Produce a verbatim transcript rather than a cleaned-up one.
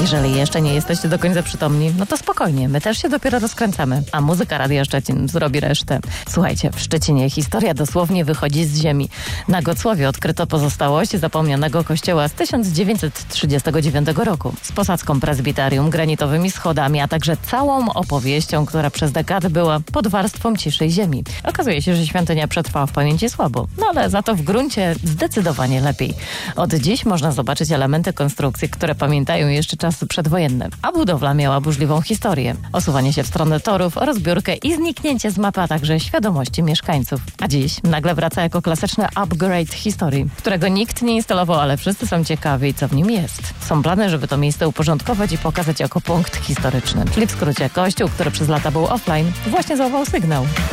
Jeżeli jeszcze nie jesteście do końca przytomni, no to spokojnie, my też się dopiero rozkręcamy, a muzyka Radia Szczecin zrobi resztę. Słuchajcie, w Szczecinie historia dosłownie wychodzi z ziemi. Na Gocławie odkryto pozostałość zapomnianego kościoła z tysiąc dziewięćset trzydziestego dziewiątego roku. Z posadzką prezbiterium, granitowymi schodami, a także całą opowieścią, która przez dekady była pod warstwą ciszej ziemi. Okazuje się, że świątynia przetrwała w pamięci słabo, no ale za to w gruncie zdecydowanie lepiej. Od dziś można zobaczyć elementy konstrukcji, które pamiętają jeszcze czasy przedwojenne, a budowla miała burzliwą historię. Osuwanie się w stronę torów, rozbiórkę i zniknięcie z mapy, a także świadomości mieszkańców. A dziś nagle wraca jako klasyczny upgrade historii, którego nikt nie instalował, ale wszyscy są ciekawi, co w nim jest. Są plany, żeby to miejsce uporządkować i pokazać jako punkt historyczny. Czyli w skrócie kościół, który przez lata był offline, właśnie złapał sygnał.